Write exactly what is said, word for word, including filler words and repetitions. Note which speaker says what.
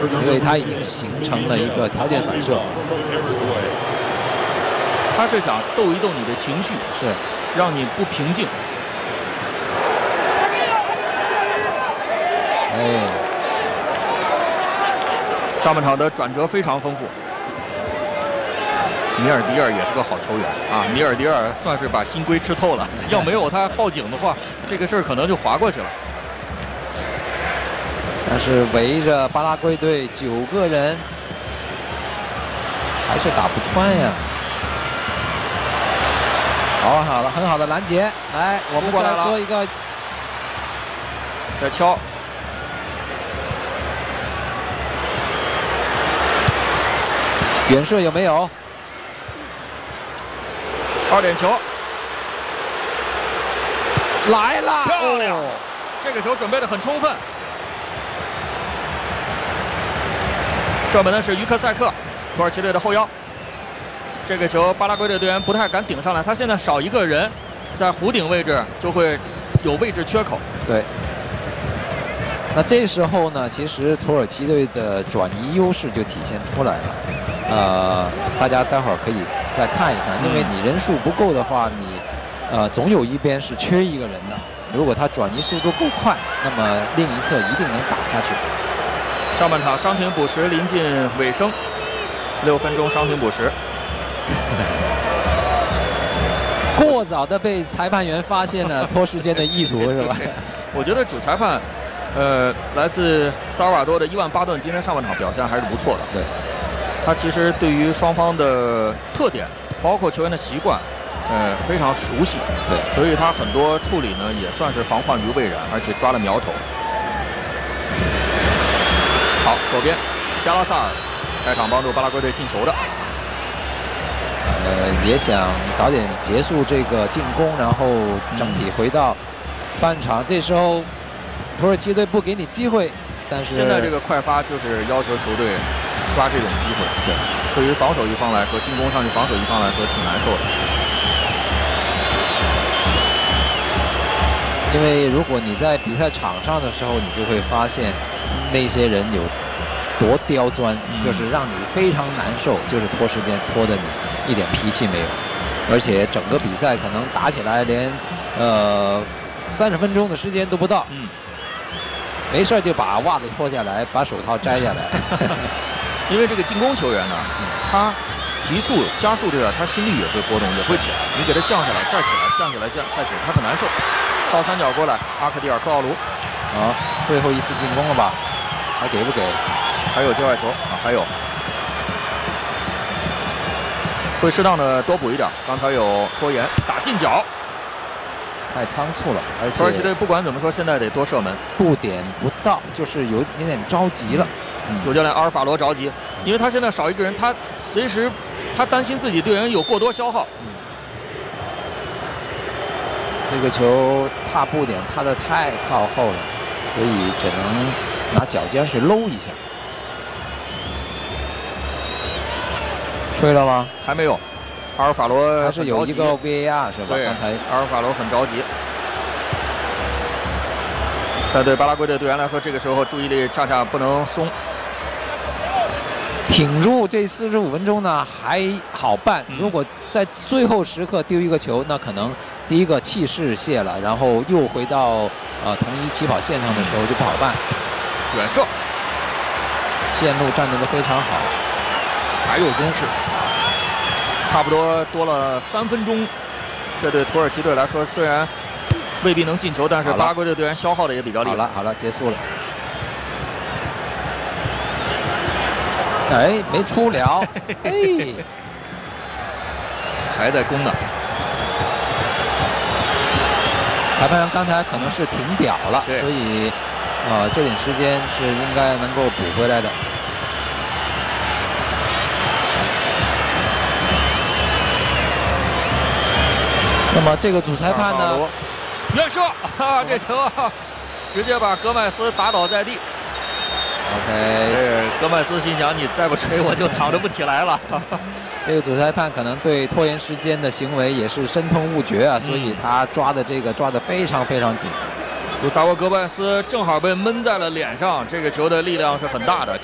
Speaker 1: 因为他已经形成了一个条件反射。
Speaker 2: 他是想逗一逗你的情绪，
Speaker 1: 是
Speaker 2: 让你不平静。
Speaker 1: 哎，
Speaker 2: 上半场的转折非常丰富。米尔迪尔也是个好球员啊！米尔迪尔算是把新规吃透了，要没有他报警的话，这个事儿可能就划过去了。
Speaker 1: 但是围着巴拉圭队九个人，还是打不穿呀。好好的，很好的拦截，来，我们再做一个，
Speaker 2: 再敲。
Speaker 1: 远射有没有？
Speaker 2: 二点球
Speaker 1: 来了，
Speaker 2: 漂亮！
Speaker 1: 哦、
Speaker 2: 这个球准备的很充分。射门的是于克塞克，土耳其队的后腰。这个球巴拉圭队队员不太敢顶上来，他现在少一个人，在弧顶位置就会有位置缺口。
Speaker 1: 对。那这时候呢，其实土耳其队的转移优势就体现出来了。呃，大家待会儿可以再看一看，因为你人数不够的话，你呃总有一边是缺一个人的。如果他转移速度够快，那么另一侧一定能打下去。
Speaker 2: 上半场伤停补时临近尾声，六分钟伤停补时。
Speaker 1: 过早的被裁判员发现了拖时间的意图，是吧？
Speaker 2: 我觉得主裁判，呃，来自萨尔瓦多的伊万巴顿今天上半场表现还是不错的。
Speaker 1: 对。
Speaker 2: 他其实对于双方的特点，包括球员的习惯，呃，非常熟悉。
Speaker 1: 对，
Speaker 2: 所以他很多处理呢，也算是防患于未然，而且抓了苗头。好，左边加拉萨尔开场帮助巴拉圭队进球的。
Speaker 1: 呃，也想早点结束这个进攻，然后整体回到半场。这时候土耳其队不给你机会，但是
Speaker 2: 现在这个快发就是要求球队抓这种机会。对，对于防守一方来说，进攻上去防守一方来说挺难受的。
Speaker 1: 因为如果你在比赛场上的时候，你就会发现那些人有多刁钻，嗯、就是让你非常难受，就是拖时间拖的你一点脾气没有，而且整个比赛可能打起来连呃三十分钟的时间都不到。
Speaker 2: 嗯。
Speaker 1: 没事就把袜子脱下来，把手套摘下来。
Speaker 2: 因为这个进攻球员呢，他提速加速这个，他心率也会波动，也会起来。你给他降下来，再起来，降下来，降再起来，他很难受。倒三角过来，阿克蒂尔科奥卢，
Speaker 1: 啊，最后一次进攻了吧？还给不给？
Speaker 2: 还有界外球啊，还有，会适当的多补一点。刚才有拖延，打进角。
Speaker 1: 太仓促了，而且
Speaker 2: 土耳其队不管怎么说，现在得多射门，
Speaker 1: 不点不到，就是有点点着急了。
Speaker 2: 嗯、主教练阿尔法罗着急，因为他现在少一个人，他随时他担心自己队员有过多消耗。
Speaker 1: 嗯、这个球踏步点踏得太靠后了，所以只能拿脚尖去搂一下。吹了吗？
Speaker 2: 还没有。阿尔法罗
Speaker 1: 还是有一个 V A R 是吧？
Speaker 2: 对，
Speaker 1: 刚才
Speaker 2: 阿尔法罗很着急。但对巴拉圭的队员来说，这个时候注意力恰恰不能松。
Speaker 1: 挺住这四十五分钟呢还好办，
Speaker 2: 嗯、
Speaker 1: 如果在最后时刻丢一个球，那可能第一个气势泄了，然后又回到呃同一起跑线上的时候就不好办。
Speaker 2: 远射，
Speaker 1: 线路站得非常好，
Speaker 2: 还有攻势。差不多多了三分钟，这对土耳其队来说虽然未必能进球，但是巴拉圭队队员消耗的也比较厉害。
Speaker 1: 好了，好了，结束了。哎，没出了，哎，
Speaker 2: 还在攻呢。
Speaker 1: 裁判员刚才可能是停表了，所以呃这点时间是应该能够补回来的。那么这个主裁判呢？
Speaker 2: 远射啊！这球啊，直接把戈麦斯打倒在地。
Speaker 1: OK，
Speaker 2: 戈麦斯心想：你再不吹，我就躺着不起来了。
Speaker 1: 这个主裁判可能对拖延时间的行为也是深痛恶绝啊，所以他抓的这个抓得非常非常紧。
Speaker 2: 古斯塔沃·戈麦斯正好被闷在了脸上，这个球的力量是很大的。